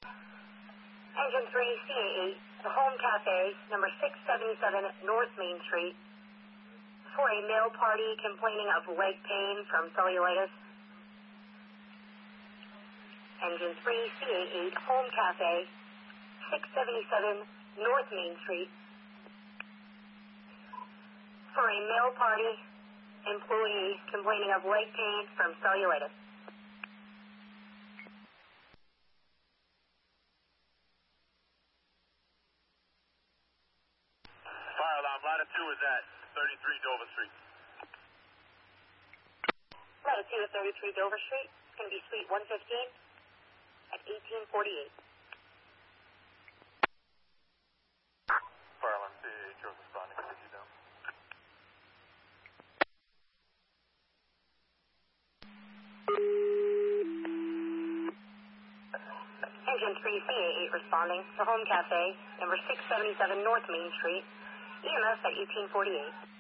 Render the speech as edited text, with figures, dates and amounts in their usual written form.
Engine 3, CA8, to Home Cafe, number 677 North Main Street, for a male party complaining of leg pain from cellulitis. Engine 3, CA8, Home Cafe, 677 North Main Street, for a male party employee complaining of leg pain from cellulitis. Fire alarm, ladder 2 is at 33 Dover Street. Ladder 2 at 33 Dover Street. It's going to be suite 115 at 1848. Fire alarm, CAH, Joseph responding, take you down. Engine 3, CA8 responding to Home Cafe, number 677 North Main Street, EMS at 1848.